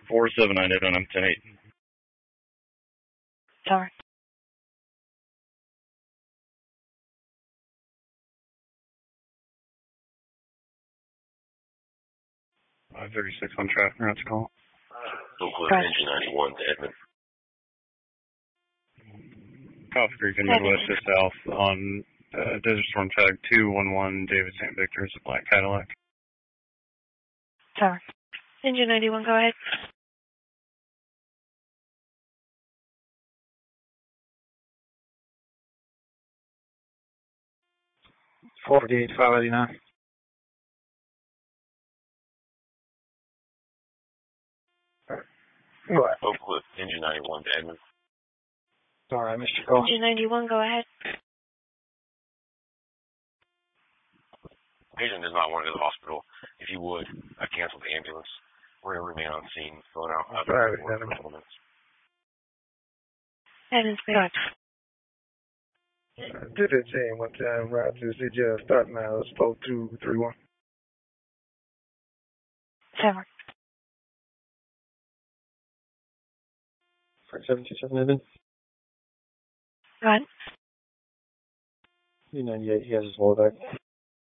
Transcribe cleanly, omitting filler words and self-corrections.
479 on I'm 10-8. Tower. 536 on traffic, that's a call. Oakland Engine 91 to Edmond. Coffee Creek and Midwest to south on Desert Storm Tag 211 David St. Victor's, a black Cadillac. Tower. Engine 91, go ahead. $48,589. Go ahead. Oakland Engine 91 to Edmond. Sorry, I missed your call. Engine 91, go ahead. Patient does not want to go to the hospital. If you would, I cancel the ambulance. We're going to remain on scene, filling out other elements. Evans, go ahead. Did it say what time Rogers did you start now? It's 4231. Tower. 727 Evan. Go ahead. 398, he has his low back.